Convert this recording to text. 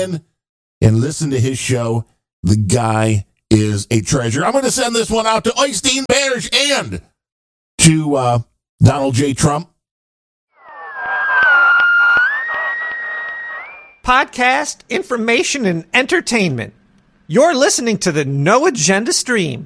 in and listen to his show. The guy is a treasure. I'm going to send this one out to Oystein Berge and to Donald J. Trump. Podcast, information, and entertainment. You're listening to the No Agenda Stream.